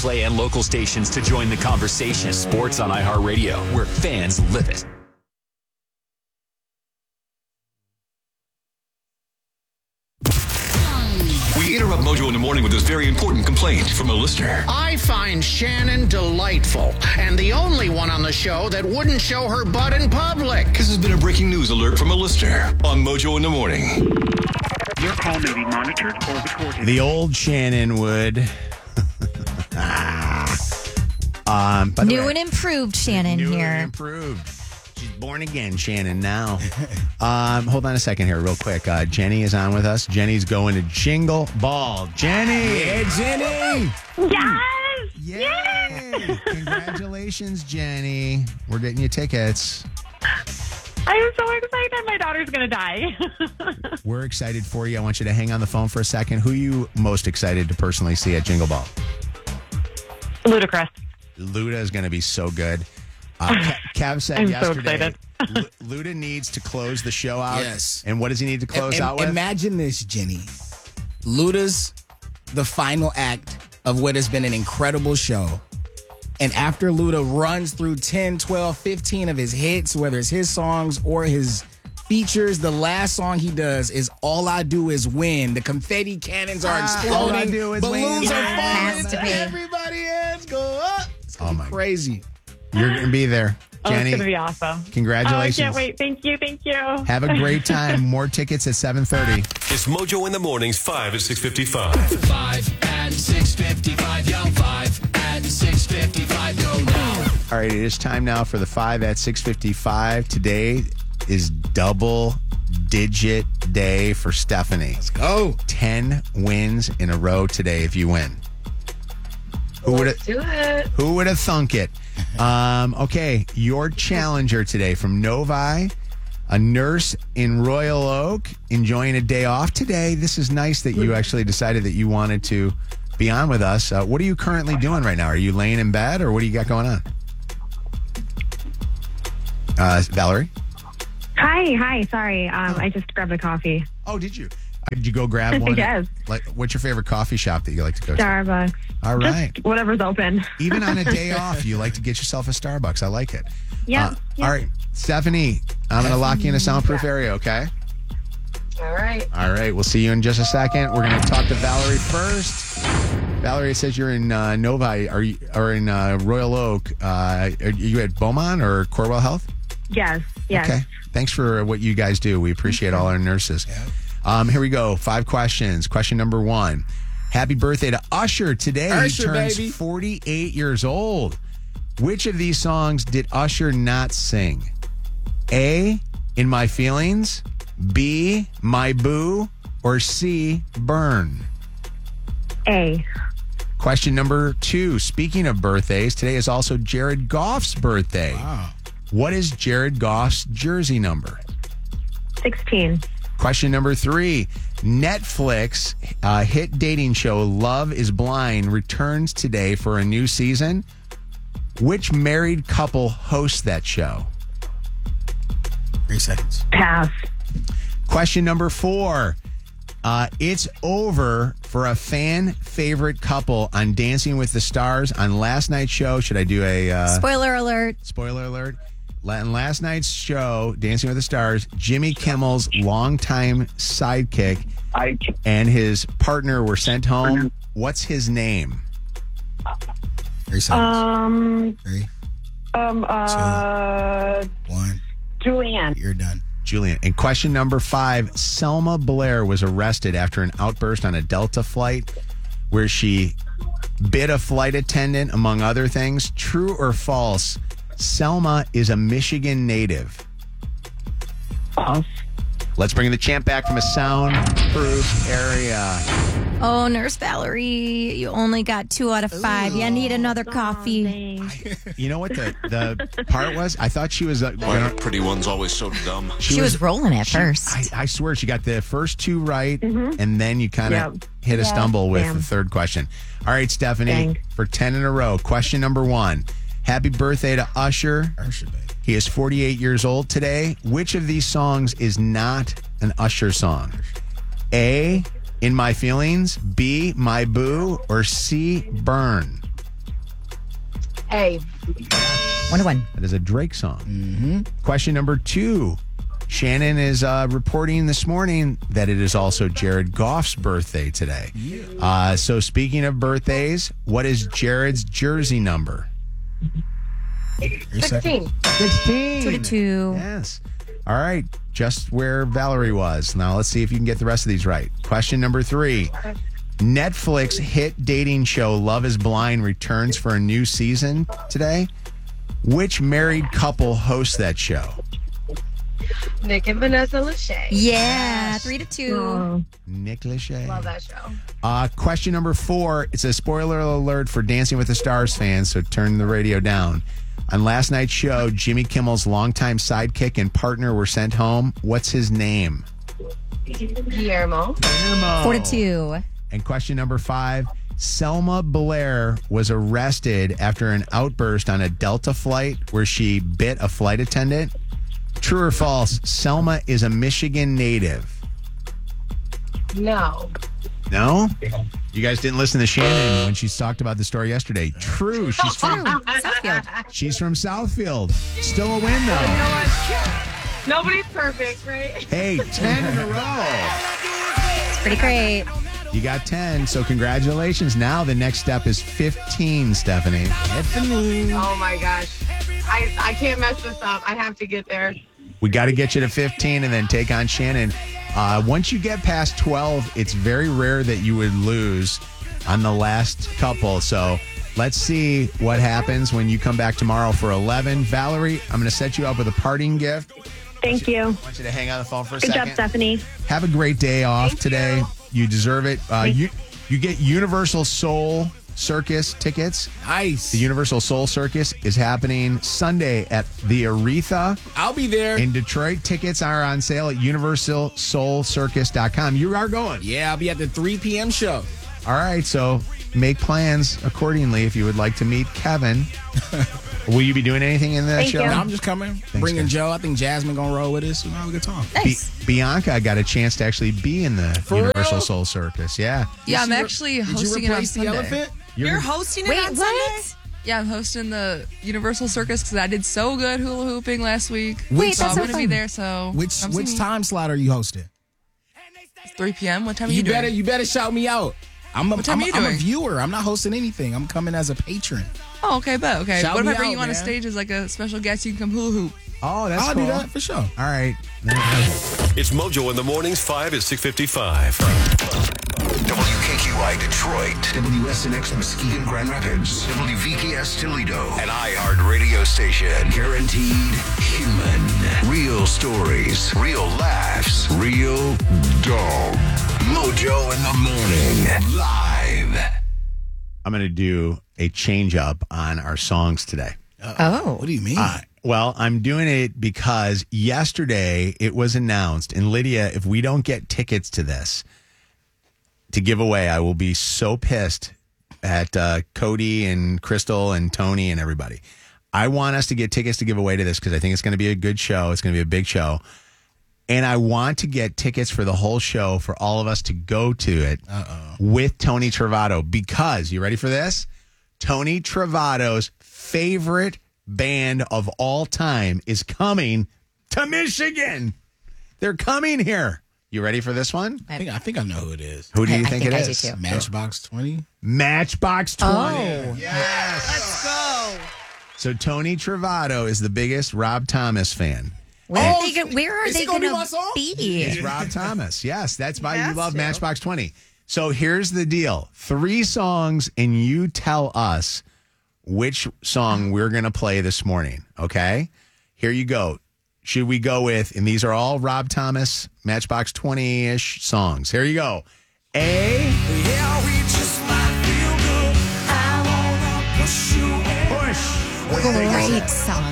Play and local stations to join the conversation. Sports on iHeartRadio, where fans live it. We interrupt Mojo in the morning with this very important complaint from a listener. I find Shannon delightful and the only one on the show that wouldn't show her butt in public. This has been a breaking news alert from a listener on Mojo in the morning. Your call may be monitored or recorded. The old Shannon would. New and improved Shannon New here. and improved. She's born again, Shannon, now. Hold on a second here real quick. Jenny is on with us. Jenny's going to Jingle Ball. Jenny! Hey, Jenny! Yes! Yay! Congratulations, Jenny. We're getting you tickets. I'm so excited. My daughter's going to die. We're excited for you. I want you to hang on the phone for a second. Who are you most excited to personally see at Jingle Ball? Ludicrous. Luda is going to be so good. Cav said I'm so yesterday, excited. Luda needs to close the show out. Yes. And what does he need to close out with? Imagine this, Jenny. Luda's the final act of what has been an incredible show. And after Luda runs through 10, 12, 15 of his hits, whether it's his songs or his features, the last song he does is All I Do Is Win. The confetti cannons are exploding. All I Do Is Balloons Win. are Has to falling. be. Everybody hands go up. It's going to be crazy. You're going to be there. Oh, Jenny, it's going to be awesome. congratulations. Oh, I can't wait. Thank you. Thank you. Have a great time. More tickets at 7:30. It's Mojo in the mornings, 5 at 6:55. 5 and 6:55, yo, 5 and 6:55, go now. All right, it is time now for the 5 at 6:55. Today is double-digit day for Stephanie. Let's go. 10 wins in a row today if you win. Who would have thunk it? Okay, your challenger today from Novi, a nurse in Royal Oak, enjoying a day off today. This is nice that you actually decided that you wanted to be on with us. What are you currently doing right now? Are you laying in bed or what do you got going on? Valerie? Hi. Sorry. I just grabbed a coffee. Oh, did you? Did you go grab one? Yes. Like, what's your favorite coffee shop that you like to go to? Starbucks. All right. Just whatever's open. Even on a day off, you like to get yourself a Starbucks. I like it. Yeah. All right. Stephanie, I'm going to lock you in a soundproof area, okay? All right. All right. We'll see you in just a second. We're going to talk to Valerie first. Valerie, it says you're in Novi or in Royal Oak. Are you at Beaumont or Corwell Health? Yes. Okay. Thanks for what you guys do. We appreciate all our nurses. Here we go. 5 questions. Question number 1. Happy birthday to Usher today. Usher, he turns baby. 48 years old. Which of these songs did Usher not sing? A, In My Feelings, B, My Boo, or C, Burn? A. Question number 2. Speaking of birthdays, today is also Jared Goff's birthday. Wow. What is Jared Goff's jersey number? 16. Question number 3. Netflix hit dating show Love is Blind returns today for a new season. Which married couple hosts that show? 3 seconds. Pass. Question number 4. It's over for a fan favorite couple on Dancing with the Stars on last night's show. Should I do a Spoiler alert. spoiler alert? In last night's show, Dancing with the Stars, Jimmy Kimmel's longtime sidekick and his partner were sent home. What's his name? 3 seconds. 3, 2, 1. Julianne. You're done. Julian. And question number 5, Selma Blair was arrested after an outburst on a Delta flight where she bit a flight attendant, among other things. True or false? Selma is a Michigan native. False. Let's bring the champ back from a soundproof area. Oh, Nurse Valerie, you only got 2 out of 5. You need another coffee. You know what the part was? I thought she was Why aren't pretty ones always so dumb? She was rolling at first. I swear she got the first 2 right, and then you kind of hit a stumble with the third question. All right, Stephanie, for 10 in a row. Question number 1. Happy birthday to Usher. Usher, baby. He is 48 years old today. Which of these songs is not an Usher song? A, In My Feelings, B, My Boo, or C, Burn? A. 1-1. That is a Drake song. Question number 2. Shannon is reporting this morning that it is also Jared Goff's birthday today. So speaking of birthdays, what is Jared's jersey number? 16. 16. 2-2. Yes. All right. Just where Valerie was. Now let's see if you can get the rest of these right. Question number 3. Netflix hit dating show Love is Blind returns for a new season today. Which married couple hosts that show? Nick and Vanessa Lachey. Yeah, 3-2. Oh, Nick Lachey. love that show. Question number 4. It's a spoiler alert for Dancing with the Stars fans, so turn the radio down. On last night's show, Jimmy Kimmel's longtime sidekick and partner were sent home. What's his name? Guillermo. 4-2. And question number 5. Selma Blair was arrested after an outburst on a Delta flight where she bit a flight attendant. True or false? Selma is a Michigan native. No. No? You guys didn't listen to Shannon when she talked about the story yesterday. True. She's from Southfield. She's from Southfield. Still a win though. Nobody's perfect, right? Hey, 10 in a row. Pretty great. You got 10, so congratulations. Now the next step is 15, Stephanie. Oh my gosh. I can't mess this up. I have to get there. We got to get you to 15 and then take on Shannon. Once you get past 12, it's very rare that you would lose on the last couple. So let's see what happens when you come back tomorrow for 11. Valerie, I'm going to set you up with a parting gift. Thank you. I want you to hang on the phone for a Good second. job, Stephanie. Have a great day off Thank today. You deserve it. Thank You get Universal Soul Circus tickets. Nice. The Universal Soul Circus is happening Sunday at the Aretha I'll be there. in Detroit. Tickets are on sale at universalsoulcircus.com. You are going. Yeah, I'll be at the 3 p.m. show. All right, so make plans accordingly if you would like to meet Kevin. Will you be doing anything in that Thank show? you. No, I'm just coming. Bringing guys. Joe. I think Jasmine going to roll with us. We'll have a good time. Nice. Bianca got a chance to actually be in the For Universal real? Soul Circus. Yeah. Yeah, I'm actually Did you hosting it on replace the Sunday. elephant? You're hosting it Wait, on what? Sunday? Yeah, I'm hosting the Universal Circus because I did so good hula hooping last week. Wait, so that's I'm so going to be fun. there. So Which come see me. time slot are you hosting? It's 3 p.m. What time are you better doing? you better shout me out. What time are you I'm a doing? viewer. I'm not hosting anything. I'm coming as a patron. Oh, okay, bet. Okay. Shout What if me I bring out, you on a man. stage as like a special guest? You can come hula hoop. Oh, that's I'll cool. do that for sure. All right. It's Mojo in the mornings, 5 at 6:55. WKQI Detroit, WSNX Muskegon Grand Rapids, WVKS Toledo, an iHeart radio station. Guaranteed human. Real stories, real laughs, real dog. Mojo in the morning, live. I'm going to do a change up on our songs today. Oh. What do you mean? Well, I'm doing it because yesterday it was announced, and Lydia, if we don't get tickets to this to give away, I will be so pissed at Cody and Crystal and Tony and everybody. I want us to get tickets to give away to this because I think it's going to be a good show. It's going to be a big show. And I want to get tickets for the whole show for all of us to go to it with Tony Travato because, you ready for this? Tony Travato's favorite band of all time is coming to Michigan. They're coming here. You ready for this one? I think I know who it is. Who do you I think think it I do is? too. Matchbox 20. Matchbox 20. Oh. Yes. Let's go. So Tony Travato is the biggest Rob Thomas fan. Where are they going be my to song? be? It's Rob Thomas. Yes, that's why you Has love to. Matchbox 20. So here's the deal. 3 songs, and you tell us which song we're going to play this morning, okay? Here you go. Should we go with, and these are all Rob Thomas, Matchbox 20-ish songs. Here you go. A. Yeah, we just might feel good. I wanna push you. Push. Great song.